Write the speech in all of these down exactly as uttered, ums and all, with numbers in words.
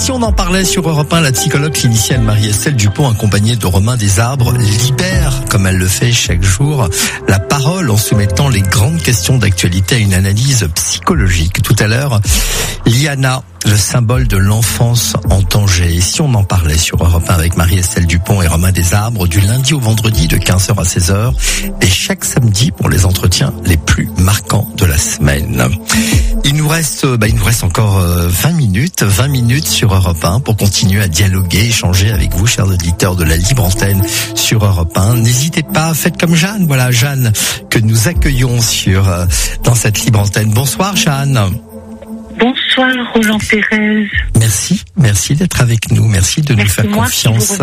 si on en parlait sur Europe un, la psychologue clinicienne Marie-Estelle Dupont, accompagnée de Romain Desarbres, libère, comme elle le fait chaque jour, la parole en soumettant les grandes questions d'actualité à une analyse psychologique. Tout à l'heure, Liana, le symbole de l'enfance en danger. Et si on en parlait sur Europe un avec Marie-Estelle Dupont et Romain Desarbres, du lundi au vendredi de quinze heures à seize heures, et chaque samedi pour les entretiens les plus marquants de la semaine. Il nous reste, bah, il nous reste encore vingt minutes, vingt minutes sur Europe un pour continuer à dialoguer, échanger avec vous, chers auditeurs de la libre antenne sur Europe un. N'hésitez pas, faites comme Jeanne, voilà Jeanne que nous accueillons sur dans cette libre antenne. Bonsoir Jeanne. Bonsoir Roland Pérez. Merci, merci d'être avec nous, merci de merci nous faire confiance.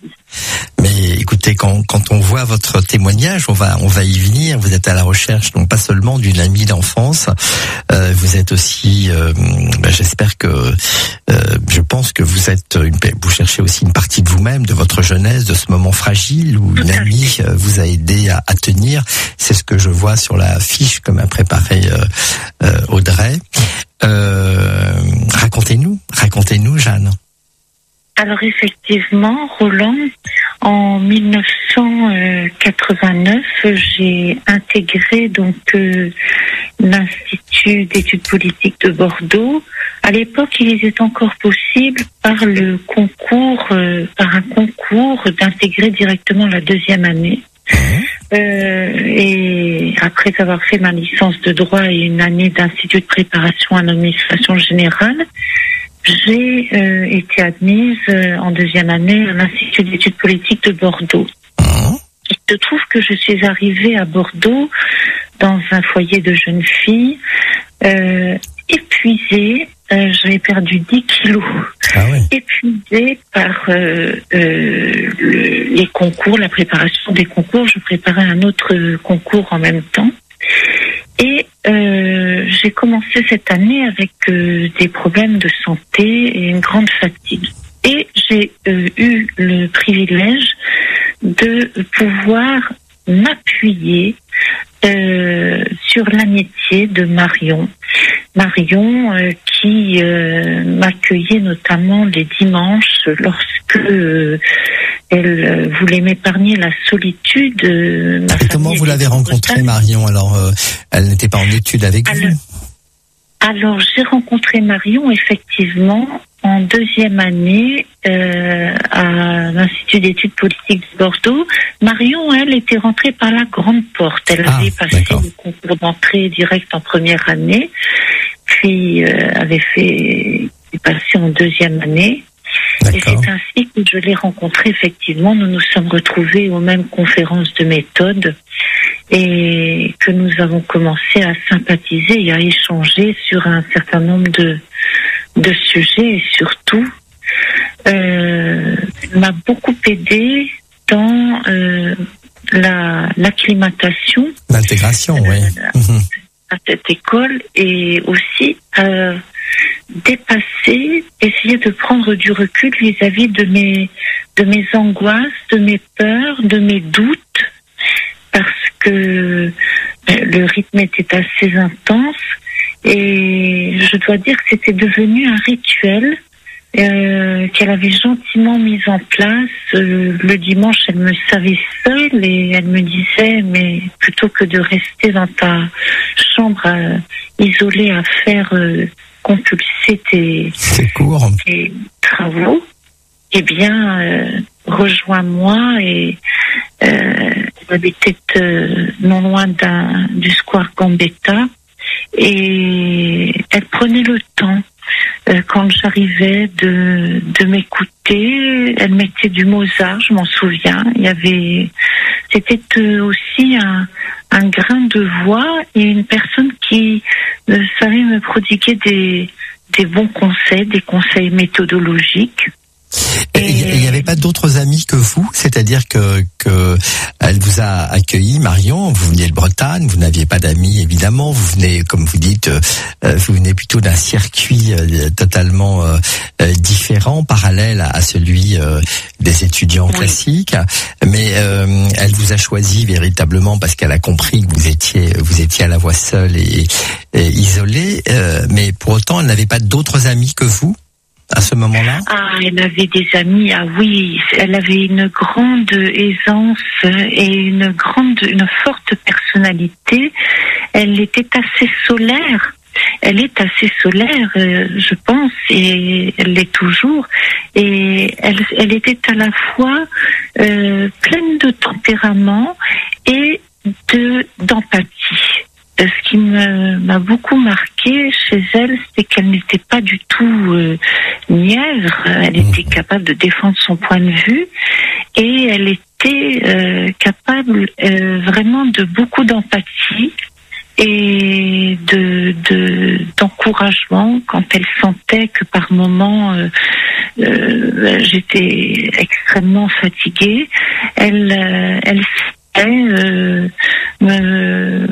Mais écoutez, quand quand on voit votre témoignage, on va on va y venir. Vous êtes à la recherche, donc pas seulement d'une amie d'enfance, euh, vous êtes aussi, euh, ben, j'espère que, euh, je pense que vous êtes, une, vous cherchez aussi une partie de vous-même, de votre jeunesse, de ce moment fragile où une amie vous a aidé à, à tenir. C'est ce que je vois sur la fiche que m'a préparé euh, euh, Audrey. Euh, racontez-nous, racontez-nous, Jeanne. Alors effectivement, Roland, en mille neuf cent quatre-vingt-neuf, j'ai intégré donc euh, l'Institut d'études politiques de Bordeaux. À l'époque, il était encore possible par le concours, euh, par un concours, d'intégrer directement la deuxième année. Euh, et après avoir fait ma licence de droit et une année d'institut de préparation à l'administration générale, j'ai euh, été admise euh, en deuxième année à l'Institut d'études politiques de Bordeaux. Il se trouve que je suis arrivée à Bordeaux dans un foyer de jeunes filles, euh, épuisée. Euh, j'avais perdu dix kilos. Ah ouais. Épuisée par euh, euh, le, les concours, la préparation des concours. Je préparais un autre concours en même temps. Et euh, j'ai commencé cette année avec euh, des problèmes de santé et une grande fatigue. Et j'ai euh, eu le privilège de pouvoir m'appuyer euh, sur l'amitié de Marion. Marion euh, qui euh, m'accueillait notamment les dimanches lorsque euh, elle euh, voulait m'épargner la solitude. Euh, ma Et comment vous l'avez rencontrée, Marion? Alors, euh, elle n'était pas en études avec alors, vous? Alors, j'ai rencontré Marion, effectivement, en deuxième année euh, à l'Institut d'études politiques de Bordeaux. Marion, elle, était rentrée par la grande porte. Elle ah, avait passé d'accord. le concours d'entrée direct en première année, puis euh, avait fait passé en deuxième année. D'accord. Et c'est ainsi que je l'ai rencontrée, effectivement. Nous nous sommes retrouvés aux mêmes conférences de méthode et que nous avons commencé à sympathiser et à échanger sur un certain nombre de, de sujets et surtout, euh, elle m'a beaucoup aidée dans euh, la, l'acclimatation. L'intégration, euh, oui. À cette école et aussi euh, dépasser, essayer de prendre du recul vis-à-vis de mes de mes angoisses, de mes peurs, de mes doutes, parce que le rythme était assez intense et je dois dire que c'était devenu un rituel euh, qu'elle avait gentiment mis en place. Euh, le dimanche, elle me savait seule et elle me disait, mais plutôt que de rester dans ta chambre euh, isolée à faire euh, compulser tes, tes travaux, eh bien, euh, rejoins-moi. Et euh, elle habitait euh, non loin d'un, du square Gambetta et elle prenait le temps. Euh, quand j'arrivais de, de m'écouter, elle mettait du Mozart, je m'en souviens. Il y avait, c'était euh, aussi un, un grain de voix et une personne qui euh, savait me prodiguer des, des bons conseils, des conseils méthodologiques. Et il n'y avait pas d'autres amis que vous, c'est-à-dire que que elle vous a accueilli, Marion. Vous veniez de Bretagne, vous n'aviez pas d'amis évidemment. Vous venez, comme vous dites, euh, vous venez plutôt d'un circuit euh, totalement euh, différent, parallèle à, à celui euh, des étudiants oui. classiques. Mais euh, elle vous a choisi véritablement parce qu'elle a compris que vous étiez vous étiez à la fois seule et, et isolée. Euh, mais pour autant, elle n'avait pas d'autres amis que vous. à ce moment-là? Ah, elle avait des amis. Ah oui, elle avait une grande aisance et une grande, une forte personnalité. Elle était assez solaire. Elle est assez solaire, euh, je pense, et elle l'est toujours. Et elle, elle était à la fois euh, pleine de tempérament et de d'empathie. Ce qui me, m'a beaucoup marqué chez elle, c'est qu'elle n'était pas du tout euh, nièvre. Elle était capable de défendre son point de vue et elle était euh, capable euh, vraiment de beaucoup d'empathie et de, de d'encouragement quand elle sentait que par moments euh, euh, j'étais extrêmement fatiguée. Elle, euh, elle savait euh, me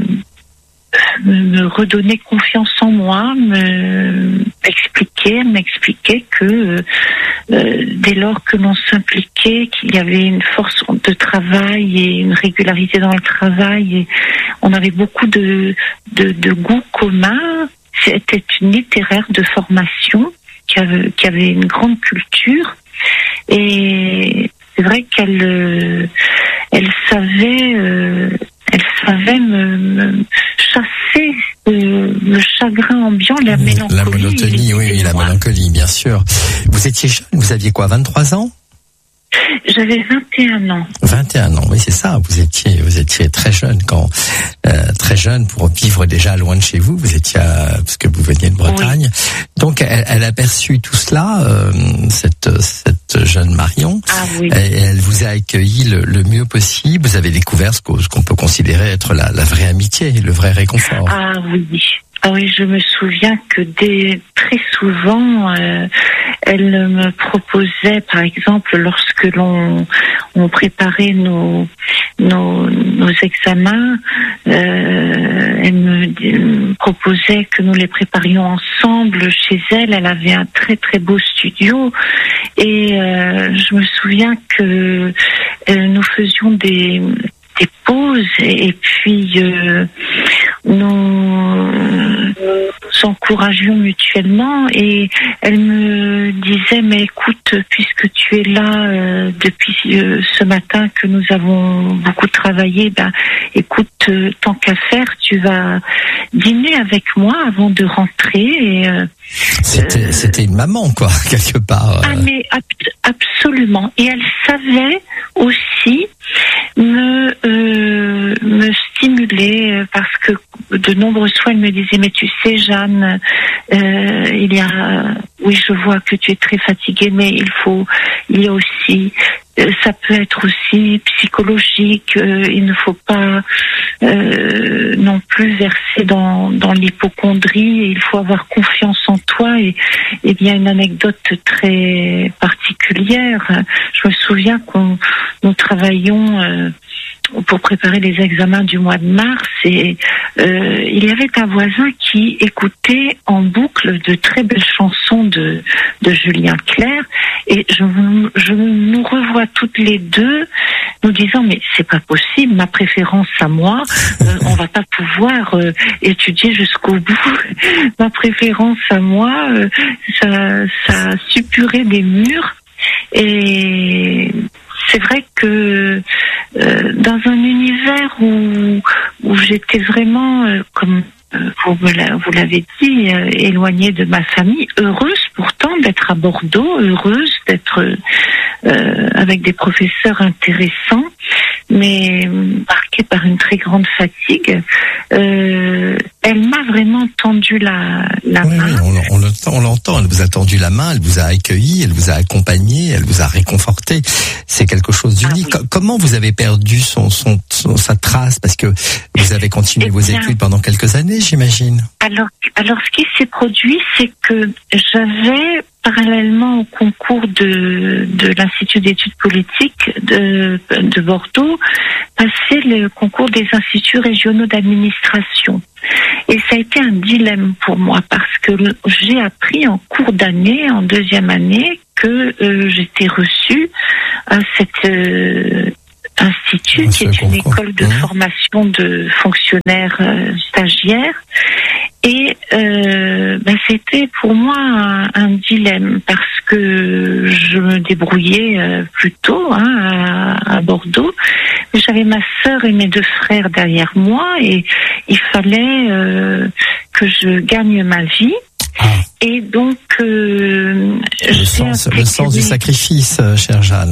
me redonner confiance en moi, me expliquer, m'expliquer que euh, dès lors que l'on s'impliquait, qu'il y avait une force de travail et une régularité dans le travail, et on avait beaucoup de, de, de goût commun. C'était une littéraire de formation qui avait, qui avait une grande culture, et c'est vrai qu'elle euh, elle savait euh, elle savait me, me chasser euh, le chagrin ambiant, la mélancolie. La monotonie, oui, oui, la mélancolie, bien sûr. Vous étiez jeune, vous aviez quoi, vingt-trois ans? J'avais vingt et un ans. vingt et un ans, oui, c'est ça. Vous étiez, vous étiez très jeune quand, euh, très jeune pour vivre déjà loin de chez vous. Vous étiez, à, parce que vous veniez de Bretagne. Oui. Donc, elle, elle a perçu tout cela, euh, cette, cette jeune Marion. Ah oui. Et elle vous a accueilli le, le mieux possible. Vous avez découvert ce qu'on peut considérer être la, la vraie amitié, le vrai réconfort. Ah oui. Ah oui, je me souviens que dès très souvent, euh, elle me proposait, par exemple, lorsque l'on on préparait nos nos, nos examens, euh, elle me, me proposait que nous les préparions ensemble chez elle. Elle avait un très très beau studio et euh, je me souviens que euh, nous faisions des des pauses et, et puis euh, nous nous encouragions mutuellement et elle me disait mais écoute, puisque tu es là euh, depuis euh, ce matin que nous avons beaucoup travaillé, ben écoute, euh, tant qu'à faire, tu vas dîner avec moi avant de rentrer. Et euh, c'était euh, c'était une maman quoi quelque part. Ah mais ab- absolument. Et elle savait aussi me euh, me stimuler parce que de nombreuses fois elle me disait mais tu sais Jeanne, euh, il y a oui je vois que tu es très fatiguée mais il faut il y a aussi euh, ça peut être aussi psychologique, euh, il ne faut pas euh, non plus verser dans dans l'hypocondrie et il faut avoir confiance en toi. Et il y a une anecdote très particulière. Je me souviens qu'on nous travaillions euh, pour préparer les examens du mois de mars et euh, il y avait un voisin qui écoutait en boucle de très belles chansons de de Julien Clerc et je, je nous revois toutes les deux nous disant mais c'est pas possible, ma préférence à moi, euh, on va pas pouvoir euh, étudier jusqu'au bout, ma préférence à moi, euh, ça ça suppurait des murs. Et c'est vrai que euh, dans un univers où où j'étais vraiment euh, comme euh, vous, vous l'avez dit, euh, éloignée de ma famille, heureuse pourtant d'être à Bordeaux, heureuse d'être euh, avec des professeurs intéressants, mais marquée par une très grande fatigue. Euh, elle m'a vraiment tendu la, la oui, main. Oui, on, on, on l'entend, elle vous a tendu la main, elle vous a accueilli, elle vous a accompagné, elle vous a réconforté. C'est quelque chose d'unique. Ah, oui. Comment vous avez perdu son, son, son, sa trace? Parce que vous avez continué eh vos bien, études pendant quelques années, j'imagine. Alors, alors ce qui s'est produit, c'est que j'avais, parallèlement au concours de, de l'Institut d'études politiques de, de Bordeaux, passé le concours des instituts régionaux d'administration. Et ça a été un dilemme pour moi parce que j'ai appris en cours d'année, en deuxième année, que euh, j'étais reçue à cet euh, institut qui est une école de mmh. formation de fonctionnaires euh, stagiaires. Et euh, ben c'était pour moi un, un dilemme parce que je me débrouillais euh, plutôt hein, à, à Bordeaux, mais j'avais ma sœur et mes deux frères derrière moi et il fallait euh, que je gagne ma vie. Ah. Et donc euh, le sens, le sens du sacrifice, chère Jeanne.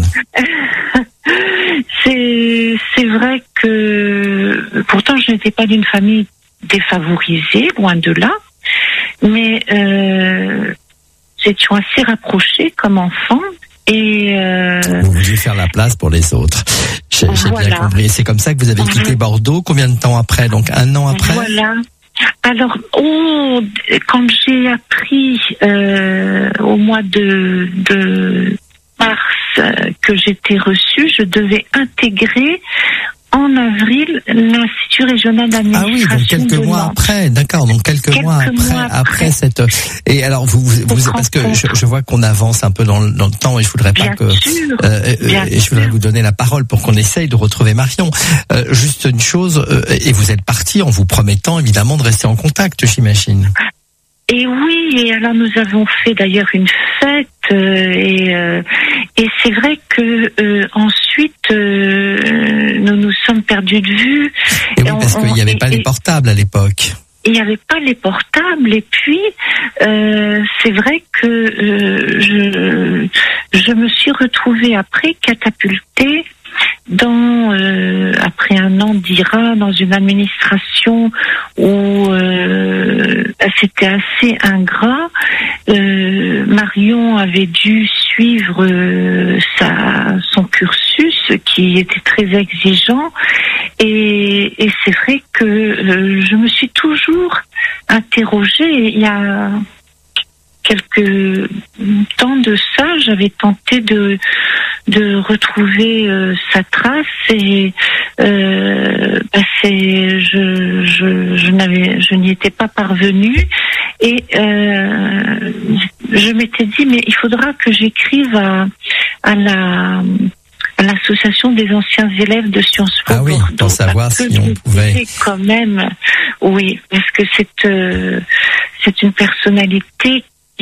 c'est c'est vrai que pourtant je n'étais pas d'une famille défavorisée, loin de là, mais euh, nous étions assez rapprochés comme enfants et euh, vous vouliez faire la place pour les autres. J'ai, j'ai voilà. bien compris. C'est comme ça que vous avez quitté Bordeaux. Combien de temps après? Donc un an après. Voilà. Alors, oh, quand j'ai appris euh, au mois de, de mars euh, que j'étais reçue, je devais intégrer en avril l'Institut régional d'administration. Ah oui, donc quelques mois Nantes. Après, d'accord, donc quelques, quelques mois, après, mois après, après cette. Et alors vous, vous, vous parce que je, je vois qu'on avance un peu dans le, dans le temps et je voudrais pas bien que. Sûr, euh, et je voudrais sûr. vous donner la parole pour qu'on essaye de retrouver Marion. Euh, juste une chose, euh, et vous êtes parti en vous promettant évidemment de rester en contact, j'imagine. Et oui, et alors nous avons fait d'ailleurs une fête euh, et euh, et c'est vrai que euh, ensuite euh, nous nous sommes perdus de vue. Et oui, parce qu'il n'y avait pas et, les portables à l'époque. Il n'y avait pas les portables et puis euh, c'est vrai que euh, je je me suis retrouvée après catapultée dans euh, après un an d'I R A dans une administration où euh, c'était assez ingrat. Euh, Marion avait dû suivre euh, sa son cursus qui était très exigeant et, et c'est vrai que euh, je me suis toujours interrogée. Il y a quelques temps de ça, j'avais tenté de de retrouver euh, sa trace et euh, bah c'est je je je n'avais je n'y étais pas parvenue et euh, je m'étais dit mais il faudra que j'écrive à à la à l'association des anciens élèves de Sciences Po. Ah oui, Bordeaux, pour savoir si on pouvait quand même oui parce que c'est euh, c'est une personnalité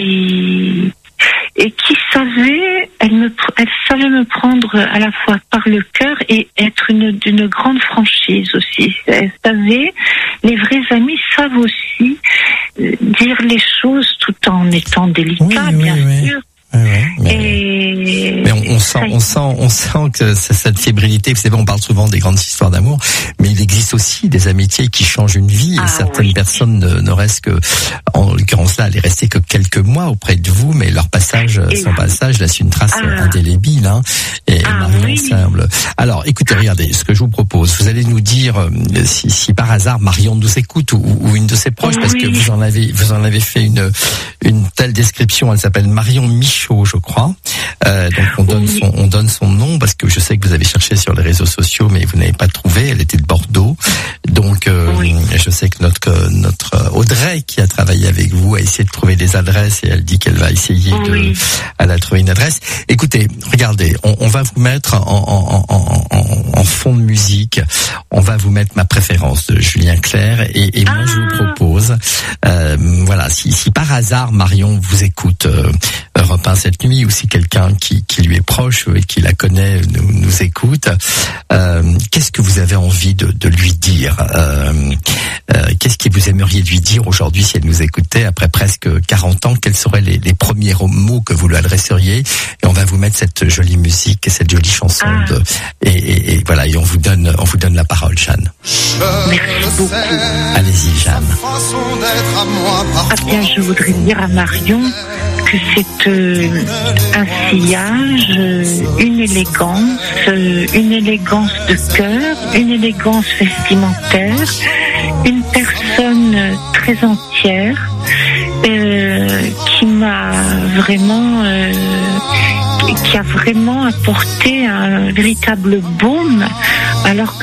qui et qui savait, elle me, elle savait me prendre à la fois par le cœur et être une d'une grande franchise aussi. Elle savait, les vrais amis savent aussi dire les choses tout en étant délicats, oui, bien oui, sûr. Oui. Ouais, mais, et mais on, on sent, on sent, on sent que cette fébrilité. Vous savez, on parle souvent des grandes histoires d'amour, mais il existe aussi des amitiés qui changent une vie. Ah, et certaines oui. personnes ne, ne restent que, en l'occurrence là, elle est restée que quelques mois auprès de vous, mais leur passage, et son oui. passage laisse une trace ah. indélébile. Hein, et ah, Marion oui. semble. Alors, écoutez, regardez, ce que je vous propose, vous allez nous dire euh, si, si par hasard Marion nous écoute ou, ou une de ses proches, oui. parce que vous en avez, vous en avez fait une, une telle description. Elle s'appelle Marion Michaud, je crois. Euh, donc on donne son, on donne son nom parce que je sais que vous avez cherché sur les réseaux sociaux, mais vous n'avez pas trouvé. Elle était de Bordeaux. Donc euh, oui. je sais que notre notre Audrey qui a travaillé avec vous a essayé de trouver des adresses et elle dit qu'elle va essayer oui. de, elle a trouvé une adresse. Écoutez, regardez, on, on va vous mettre en, en, en, en, en fond de musique. On va vous mettre ma préférence de Julien Clerc et, et moi ah. je vous propose, euh, voilà, si, si par hasard Marion vous écoute. Euh, Europe un cette nuit ou si quelqu'un qui, qui lui est proche et qui la connaît nous, nous écoute, euh, qu'est-ce que vous avez envie de, de lui dire euh, euh, qu'est-ce que vous aimeriez lui dire aujourd'hui si elle nous écoutait après presque quarante ans? Quels seraient les, les premiers mots que vous lui adresseriez? Et on va vous mettre cette jolie musique et cette jolie chanson ah. de, et, et, et voilà, et on vous donne on vous donne la parole, Jeanne. Merci beaucoup. Allez-y, Jeanne. Ah bien, je voudrais dire à Marion que c'est euh, un sillage, euh, une élégance, euh, une élégance de cœur, une élégance vestimentaire, une personne très entière euh, qui m'a vraiment, euh, qui a vraiment apporté un véritable baume, alors